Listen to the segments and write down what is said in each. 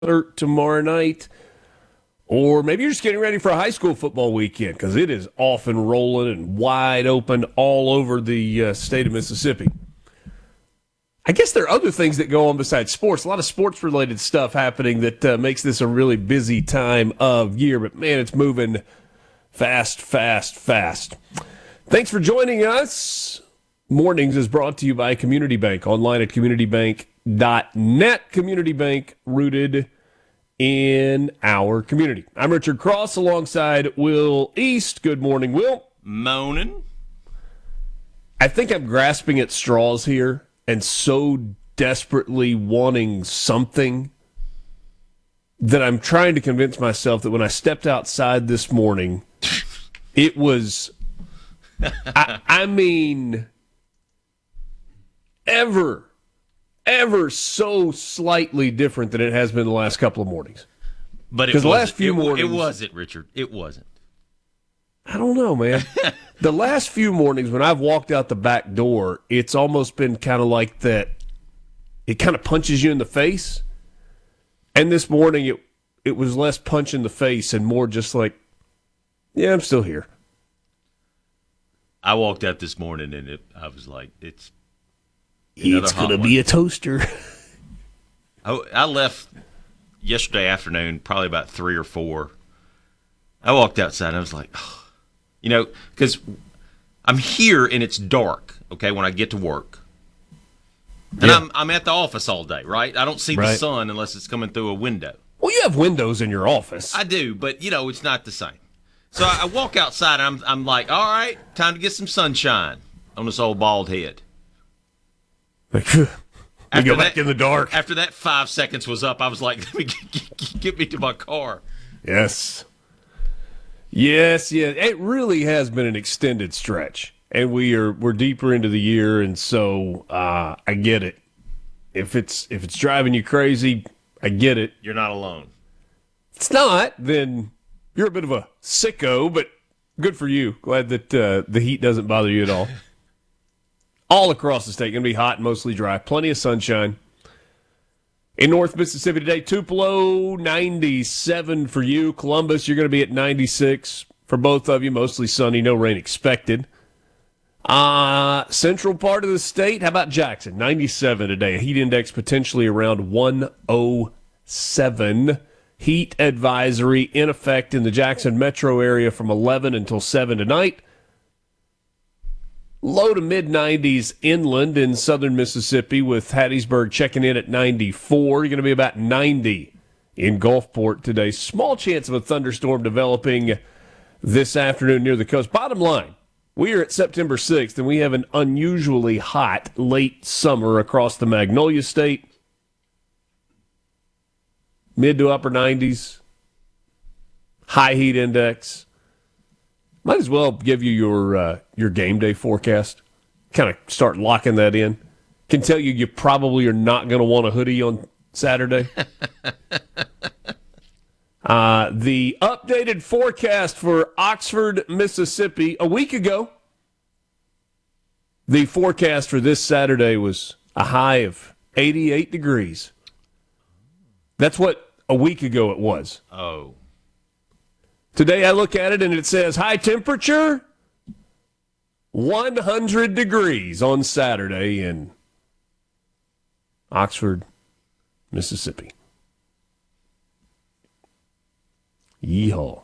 tomorrow night. Or maybe you're just getting ready for a high school football weekend because it is off and rolling and wide open all over the state of Mississippi. I guess there are other things that go on besides sports. A lot of sports-related stuff happening that makes this a really busy time of year. But, man, it's moving fast, fast, fast. Thanks for joining us. Mornings is brought to you by Community Bank. Online at communitybank.net. Community Bank, rooted in our community. I'm Richard Cross alongside Will East. Good morning, Will. Moaning. I think I'm grasping at straws here and so desperately wanting something that I'm trying to convince myself that when I stepped outside this morning, it was, I mean, ever so slightly different than it has been the last couple of mornings. But because the last few mornings, it wasn't, Richard. It wasn't. I don't know, man. The last few mornings when I've walked out the back door, it's almost been kind of like that. It kind of punches you in the face. And this morning, it was less punch in the face and more just like, yeah, I'm still here. I walked out this morning and I was like, it's going to be a toaster. I left yesterday afternoon, probably about 3 or 4. I walked outside and I was like, oh. Because I'm here and it's dark, okay, when I get to work. And Yeah. I'm at the office all day, right? I don't see the sun unless it's coming through a window. Well, you have windows in your office. I do, but, it's not the same. So I walk outside and I'm like, all right, time to get some sunshine on this old bald head. We go back in the dark. After that 5 seconds was up, I was like, let me get me to my car. Yes. Yes. It really has been an extended stretch, and we're deeper into the year, and so I get it. If it's driving you crazy, I get it. You're not alone. If it's not, then you're a bit of a sicko, but good for you. Glad that the heat doesn't bother you at all. All across the state, going to be hot and mostly dry. Plenty of sunshine. In North Mississippi today, Tupelo, 97 for you. Columbus, you're going to be at 96 for both of you. Mostly sunny, no rain expected. Central part of the state, how about Jackson? 97 today. A heat index potentially around 107. Heat advisory in effect in the Jackson metro area from 11 until 7 tonight. Low to mid-90s inland in southern Mississippi with Hattiesburg checking in at 94. You're going to be about 90 in Gulfport today. Small chance of a thunderstorm developing this afternoon near the coast. Bottom line, we are at September 6th, and we have an unusually hot late summer across the Magnolia State. Mid to upper 90s. High heat index. Might as well give you your game day forecast. Kind of start locking that in. Can tell you probably are not going to want a hoodie on Saturday. The updated forecast for Oxford, Mississippi, a week ago. The forecast for this Saturday was a high of 88 degrees. That's what a week ago it was. Oh. Today I look at it and it says high temperature, 100 degrees on Saturday in Oxford, Mississippi. Yeehaw.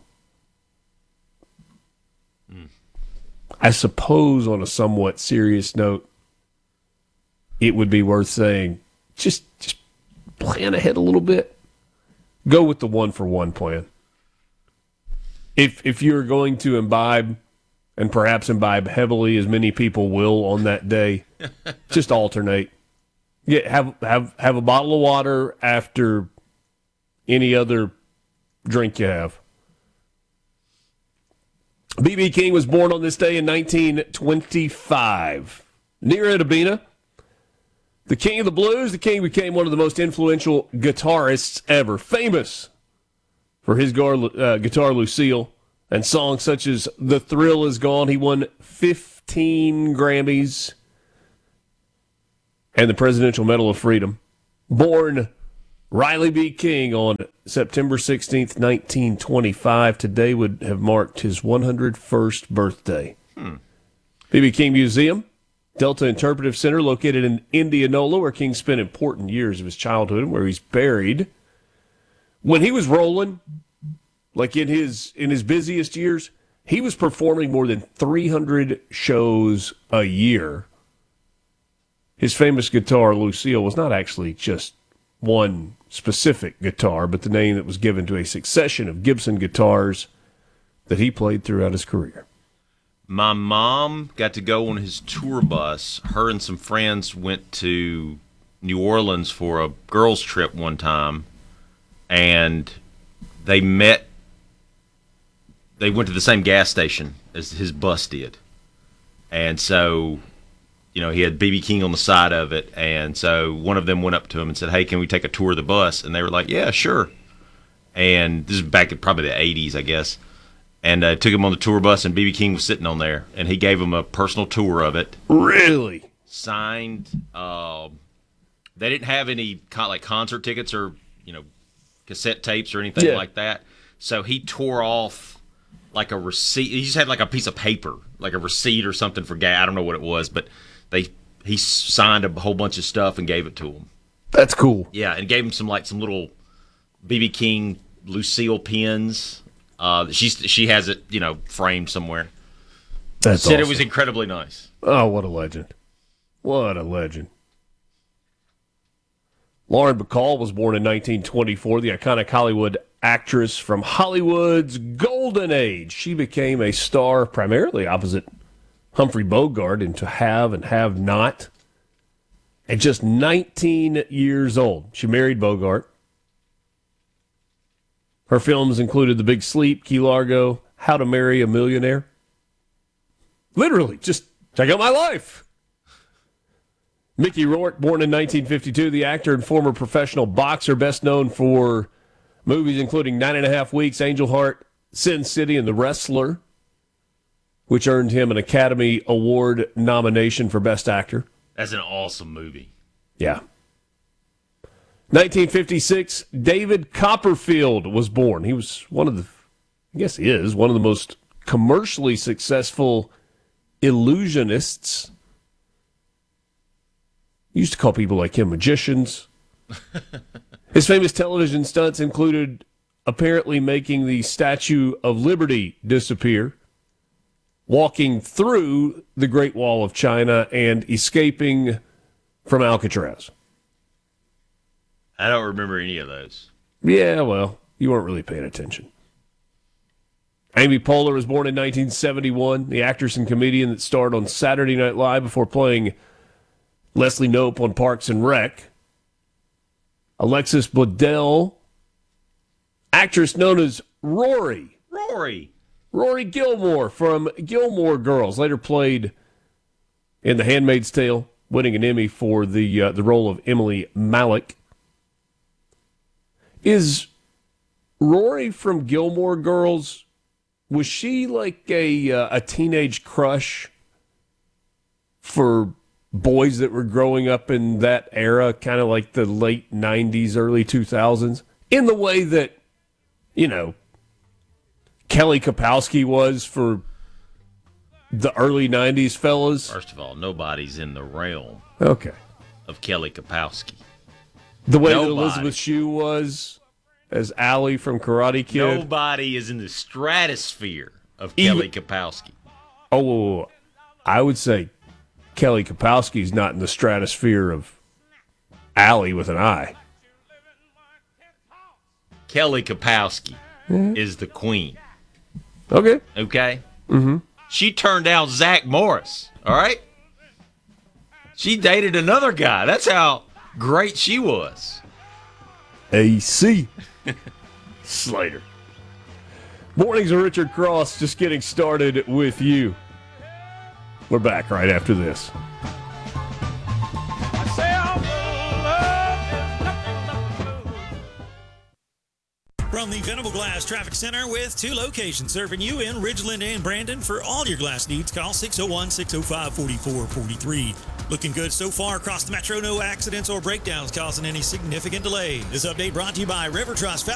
I suppose on a somewhat serious note, it would be worth saying, just plan ahead a little bit. Go with the 1-for-1 plan. If you're going to imbibe, and perhaps imbibe heavily as many people will on that day, just alternate. Have a bottle of water after any other drink you have. B.B. King was born on this day in 1925. Near Itabena, the king of the blues, the king became one of the most influential guitarists ever. Famous for his guitar Lucille and songs such as The Thrill Is Gone. He won 15 Grammys and the Presidential Medal of Freedom. Born Riley B. King on September 16th, 1925. Today would have marked his 101st birthday. B.B. King Museum, Delta Interpretive Center, located in Indianola, where King spent important years of his childhood and where he's buried. When he was rolling, like in his busiest years, he was performing more than 300 shows a year. His famous guitar, Lucille, was not actually just one specific guitar, but the name that was given to a succession of Gibson guitars that he played throughout his career. My mom got to go on his tour bus. Her and some friends went to New Orleans for a girls' trip one time, and they went to the same gas station as his bus did. And so, he had B.B. King on the side of it, and so one of them went up to him and said, "Hey, can we take a tour of the bus?" And they were like, "Yeah, sure." And this is back in probably the 80s, I guess. And took him on the tour bus, and B.B. King was sitting on there, and he gave him a personal tour of it. Really? Signed. They didn't have any concert tickets or cassette tapes or anything like that. So he tore off like a receipt. He just had like a piece of paper, like a receipt or something for gas. I don't know what it was, but he signed a whole bunch of stuff and gave it to him. That's cool. Yeah, and gave him some little B.B. King Lucille pins. She has it, framed somewhere. That's Said awesome. It was incredibly nice. Oh, what a legend. What a legend. Lauren Bacall was born in 1924, the iconic Hollywood actress from Hollywood's golden age. She became a star primarily opposite Humphrey Bogart in To Have and Have Not. At just 19 years old, she married Bogart. Her films included The Big Sleep, Key Largo, How to Marry a Millionaire. Literally, just check out my life. Mickey Rourke, born in 1952, the actor and former professional boxer, best known for movies including 9.5 Weeks, Angel Heart, Sin City, and The Wrestler, which earned him an Academy Award nomination for Best Actor. That's an awesome movie. Yeah. 1956, David Copperfield was born. He was one of the most commercially successful illusionists. Used to call people like him magicians. His famous television stunts included apparently making the Statue of Liberty disappear, walking through the Great Wall of China, and escaping from Alcatraz. I don't remember any of those. Yeah, well, you weren't really paying attention. Amy Poehler was born in 1971, the actress and comedian that starred on Saturday Night Live before playing Leslie Knope on Parks and Rec. Alexis Bledel, actress known as Rory. Rory Gilmore from Gilmore Girls, later played in The Handmaid's Tale, winning an Emmy for the role of Emily Malik. Is Rory from Gilmore Girls, was she like a teenage crush for boys that were growing up in that era, kind of like the late 90s, early 2000s, in the way that, Kelly Kapowski was for the early 90s fellas? First of all, nobody's in the realm Okay. of Kelly Kapowski. The way Nobody. that Elizabeth Shue was as Allie from Karate Kid. Nobody is in the stratosphere of Kelly Kapowski. Oh, I would say Kelly Kapowski's not in the stratosphere of Allie with an I. Kelly Kapowski is the queen. Okay. Okay? Mm-hmm. She turned down Zach Morris, all right? She dated another guy. That's how great she was. AC. Slater. Mornings of Richard Cross, just getting started with you. We're back right after this. From the Venable Glass Traffic Center with 2 locations serving you in Ridgeland and Brandon. For all your glass needs, call 601-605-4443. Looking good so far across the metro. No accidents or breakdowns causing any significant delay. This update brought to you by River Trust.